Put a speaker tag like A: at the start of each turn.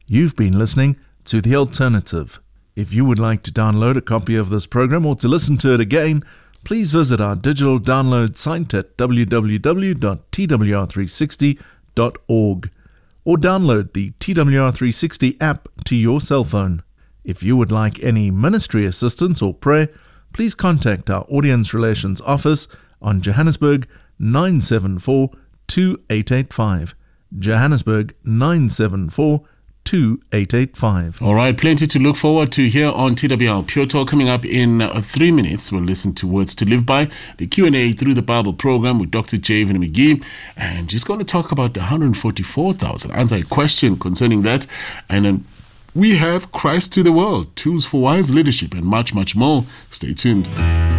A: You've been listening to The Alternative. If you would like to download a copy of this program or to listen to it again, please visit our digital download site at www.twr360.org or download the TWR360 app to your cell phone. If you would like any ministry assistance or prayer, please contact our Audience Relations Office on Johannesburg 974 2885. Johannesburg 974 2885.
B: All right, plenty to look forward to here on TWR Pure Talk. Coming up in 3 minutes, we'll listen to Words to Live By, the Q&A through the Bible program with Dr. Javen McGee, and just going to talk about the 144,000. Answer a question concerning that, and then we have Christ to the World, Tools for Wise Leadership, and much, much more. Stay tuned.